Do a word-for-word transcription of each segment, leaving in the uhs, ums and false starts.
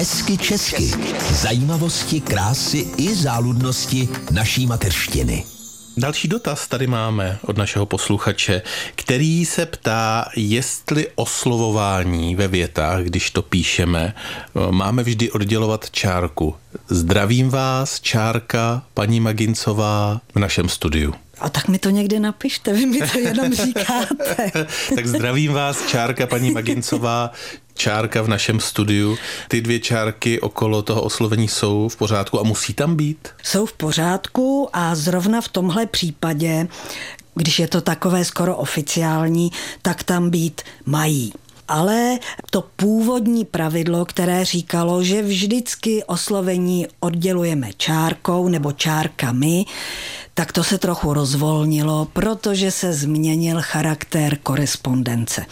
Hezky česky. Zajímavosti, krásy i záludnosti naší mateřštiny. Další dotaz tady máme od našeho posluchače, který se ptá, jestli oslovování ve větách, když to píšeme, máme vždy oddělovat čárku. Zdravím vás, čárka, paní Magincová v našem studiu. A tak mi to někdy napište, vy mi to jenom říkáte. Tak zdravím vás, čárka, paní Magincová, čárka v našem studiu. Ty dvě čárky okolo toho oslovení jsou v pořádku a musí tam být? Jsou v pořádku a zrovna v tomhle případě, když je to takové skoro oficiální, tak tam být mají. Ale to původní pravidlo, které říkalo, že vždycky oslovení oddělujeme čárkou nebo čárkami, tak to se trochu rozvolnilo, protože se změnil charakter korespondence.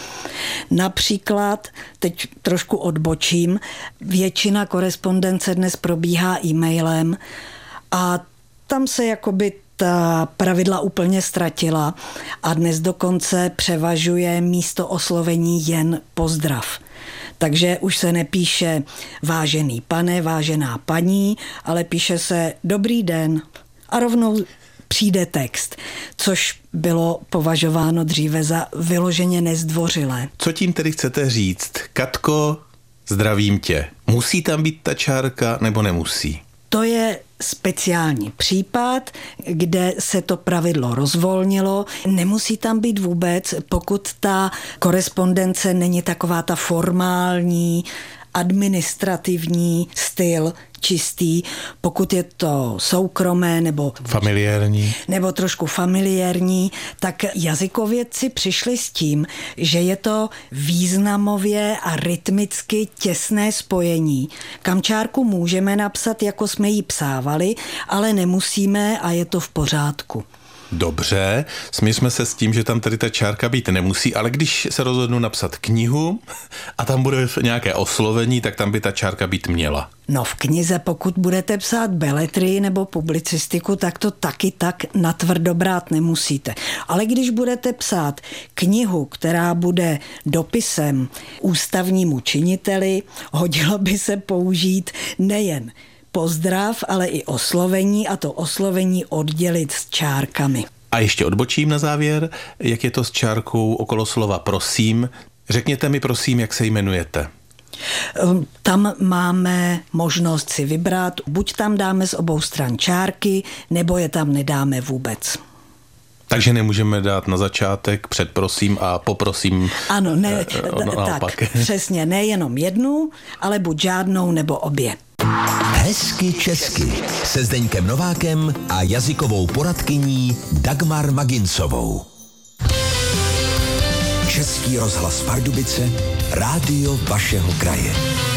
Například, teď trošku odbočím, většina korespondence dnes probíhá e-mailem a tam se jakoby ta pravidla úplně ztratila a dnes dokonce převažuje místo oslovení jen pozdrav. Takže už se nepíše vážený pane, vážená paní, ale píše se dobrý den a rovnou přijde text, což bylo považováno dříve za vyloženě nezdvořilé. Co tím tedy chcete říct? Katko, zdravím tě. Musí tam být ta čárka nebo nemusí? To je speciální případ, kde se to pravidlo rozvolnilo. Nemusí tam být vůbec, pokud ta korespondence není taková ta formální, administrativní styl, čistý, pokud je to soukromé nebo familiární, nebo trošku familiární, tak jazykovědci přišli s tím, že je to významově a rytmicky těsné spojení. Kam čárku můžeme napsat, jako jsme ji psávali, ale nemusíme a je to v pořádku. Dobře, smířme se s tím, že tam tady ta čárka být nemusí, ale když se rozhodnu napsat knihu a tam bude nějaké oslovení, tak tam by ta čárka být měla. No v knize, pokud budete psát beletrii nebo publicistiku, tak to taky tak natvrdo brát nemusíte. Ale když budete psát knihu, která bude dopisem ústavnímu činiteli, hodilo by se použít nejen pozdrav, ale i oslovení a to oslovení oddělit s čárkami. A ještě odbočím na závěr, jak je to s čárkou okolo slova prosím. Řekněte mi prosím, jak se jmenujete. Tam máme možnost si vybrat, buď tam dáme z obou stran čárky, nebo je tam nedáme vůbec. Takže nemůžeme dát na začátek před prosím a poprosím. Ano, ne, no, tak, přesně, nejenom jednu, ale buď žádnou nebo obě. Hezky česky se Zdeňkem Novákem a jazykovou poradkyní Dagmar Magincovou. Český rozhlas Pardubice, rádio vašeho kraje.